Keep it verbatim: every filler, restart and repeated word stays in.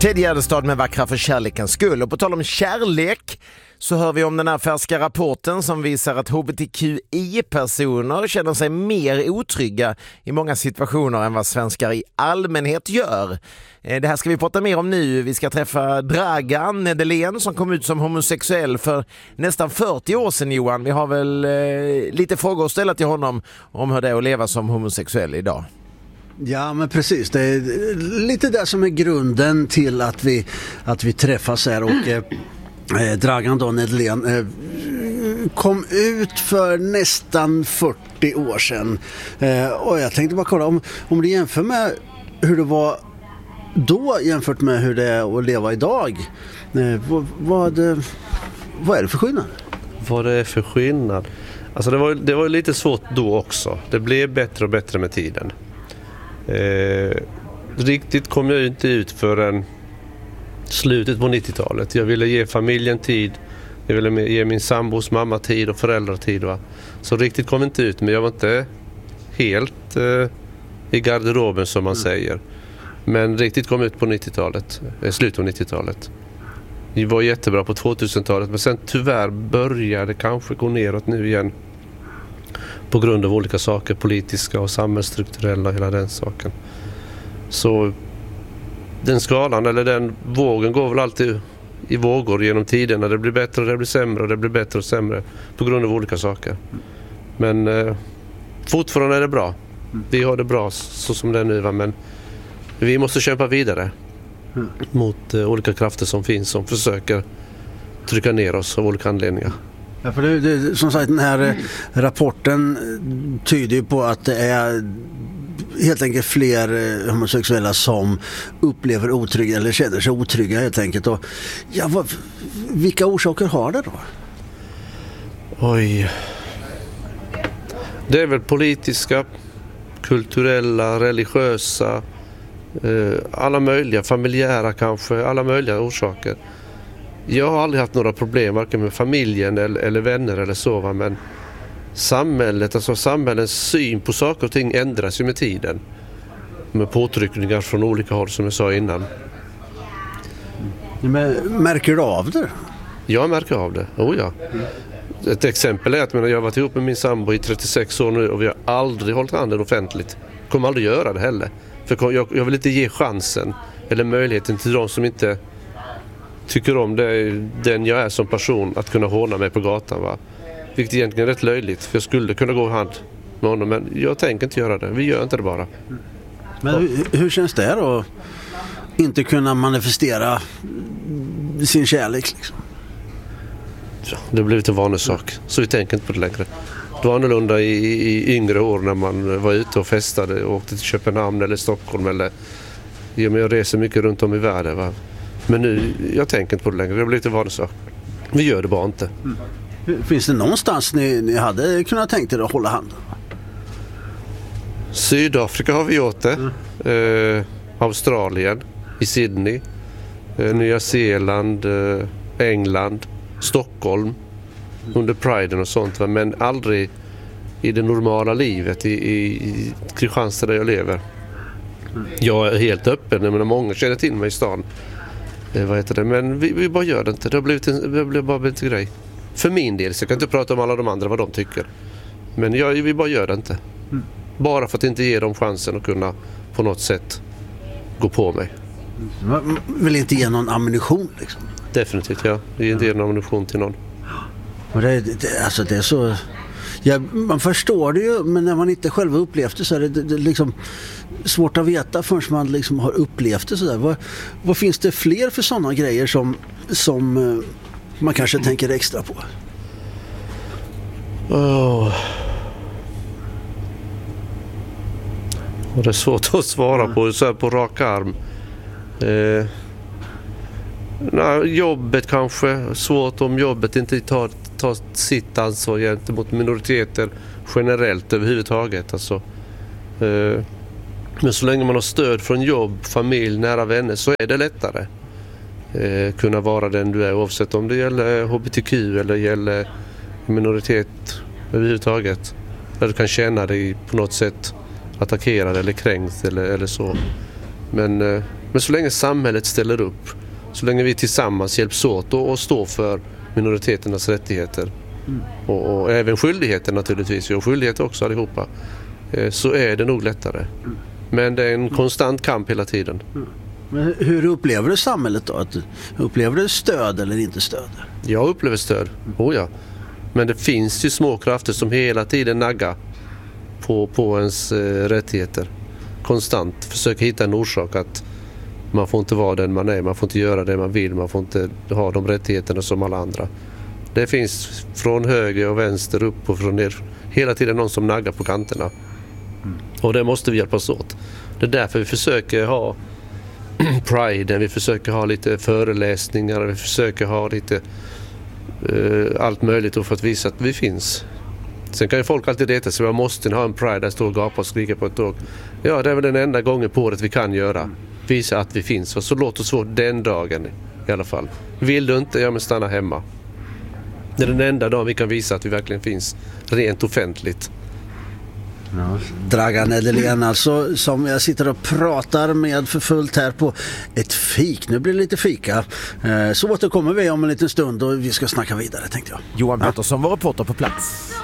Ted Gärdestad med Vackra för kärlekens skull. Och på tal om kärlek så hör vi om den här färska rapporten som visar att hbtqi-personer känner sig mer otrygga i många situationer än vad svenskar i allmänhet gör. Det här ska vi prata mer om nu. Vi ska träffa Dragan Nedelén som kom ut som homosexuell för nästan fyrtio år sedan, Johan. Vi har väl eh, lite frågor att ställa till honom om hur det är att leva som homosexuell idag. Ja, men precis. Det är lite det som är grunden till att vi, att vi träffas här. Och eh, Dragan då, Nedelén, eh, kom ut för nästan fyrtio år sedan. Eh, och jag tänkte bara kolla, om, om du jämför med hur det var då jämfört med hur det är att leva idag. Eh, vad, vad, vad är det för skillnad? Vad det är för skillnad? Alltså det var, det var lite svårt då också. Det blev bättre och bättre med tiden. Eh, riktigt kom jag inte ut förrän slutet på nittiotalet. Jag ville ge familjen tid. Jag ville ge min sambos mamma tid och föräldrar tid. Va? Så riktigt kom jag inte ut, men jag var inte helt eh, i garderoben som man mm. säger. Men riktigt kom ut på nittiotalet, eh, slutet på nittiotalet. Vi var jättebra på tvåtusentalet, men sen tyvärr började kanske gå neråt nu igen. På grund av olika saker, politiska och samhällsstrukturella och hela den saken. Så den skalan eller den vågen går väl alltid i vågor genom tiden. När det blir bättre och det blir sämre och det blir bättre och sämre på grund av olika saker. Men eh, fortfarande är det bra. Vi har det bra så som det är nu, va? Men vi måste kämpa vidare mm. mot eh, olika krafter som finns som försöker trycka ner oss av olika anledningar. Ja, för det, det, som sagt, den här rapporten tyder ju på att det är helt enkelt fler homosexuella som upplever otrygga eller känner sig otrygga helt enkelt. Och, ja, vad, vilka orsaker har det då? Oj. Det är väl politiska, kulturella, religiösa, eh, alla möjliga, familjära kanske, alla möjliga orsaker. Jag har aldrig haft några problem varken med familjen eller, eller vänner eller så, va? Men samhället, alltså samhällets syn på saker och ting ändras ju med tiden. Med påtryckningar från olika håll som jag sa innan. Men märker du av det? Jag märker av det, oh ja. Ett exempel är att jag har varit ihop med min sambo i trettiosex år nu och vi har aldrig hållit handen offentligt. Kommer aldrig göra det heller. För jag, jag vill inte ge chansen eller möjligheten till de som inte tycker om det, den jag är som person, att kunna håna mig på gatan, va? Vilket egentligen är rätt löjligt, för jag skulle kunna gå i hand med honom, men jag tänker inte göra det. Vi gör inte det bara. Men hur, hur känns det då att inte kunna manifestera sin kärlek liksom? Ja, det blir lite vanlig sak, så vi tänker inte på det längre. Det var annorlunda i, i yngre år när man var ute och festade och åkte till Köpenhamn eller Stockholm eller ja, men jag reser mycket runt om i världen, va? Men nu, jag tänker inte på det längre. Det blir lite vanligt så. Vi gör det bara inte. Mm. Finns det någonstans ni, ni hade kunnat tänkt er att hålla handen? Sydafrika har vi gjort det. Mm. Eh, Australien, i Sydney. Eh, Nya Zeeland, eh, England, Stockholm. Mm. Under Priden och sånt. Va? Men aldrig i det normala livet i, i, i Kristianstad där jag lever. Mm. Jag är helt öppen. Jag menar, många känner till mig i stan. Eh, vad heter det? Men vi, vi bara gör det inte. Det har blivit en, det har blivit bara blivit en grej. För min del, så jag kan inte prata om alla de andra vad de tycker. Men jag, vi bara gör det inte. Mm. Bara för att inte ge dem chansen att kunna på något sätt gå på mig. Man vill inte ge någon ammunition liksom? Definitivt, ja. Vi vill inte ge någon ammunition till någon. Och det, det, alltså det är så... Ja, man förstår det ju, men när man inte själv upplevt det så är det, det, det liksom svårt att veta förrän man liksom har upplevt det sådär. Vad, vad finns det fler för sådana grejer som, som man kanske tänker extra på? Oh. Och det är svårt att svara på så här på rak arm. Eh, nej, jobbet kanske. Svårt om jobbet inte tar, tar sitt ansvar gentemot minoriteter generellt överhuvudtaget. Alltså. Eh, men så länge man har stöd från jobb, familj, nära vänner så är det lättare. Eh, kunna vara den du är oavsett om det gäller H B T Q eller gäller minoritet överhuvudtaget. Där du kan känna dig på något sätt attackerad eller kränkt eller, eller så. Men eh, Men så länge samhället ställer upp, så länge vi tillsammans hjälps åt och, och står för minoriteternas rättigheter mm. och, och även skyldigheter naturligtvis, vi har skyldigheter också allihopa, eh, så är det nog lättare. Mm. Men det är en konstant kamp hela tiden. Mm. Men hur upplever du samhället då? Att, upplever du stöd eller inte stöd? Jag upplever stöd, oh ja. Men det finns ju små krafter som hela tiden naggar på, på ens eh, rättigheter. Konstant försöker hitta en orsak att man får inte vara den man är, man får inte göra det man vill, man får inte ha de rättigheterna som alla andra. Det finns från höger och vänster, upp och från ner, hela tiden någon som naggar på kanterna. Mm. Och det måste vi hjälpas åt. Det är därför vi försöker ha Pride, vi försöker ha lite föreläsningar, vi försöker ha lite uh, allt möjligt för att visa att vi finns. Sen kan ju folk alltid reta sig, man måste ha en Pride där står och gapar och skriker på ett tåg. Ja, det är väl den enda gången på året vi kan göra. Visa att vi finns. Så låt oss få den dagen i alla fall. Vill du inte, ja men stanna hemma. Det är den enda dagen vi kan visa att vi verkligen finns rent offentligt. Ja. Dragan Nedelén alltså, som jag sitter och pratar med för fullt här på ett fik. Nu blir det lite fika. Så återkommer vi om en liten stund och vi ska snacka vidare, tänkte jag. Johan Pettersson var reporter på plats.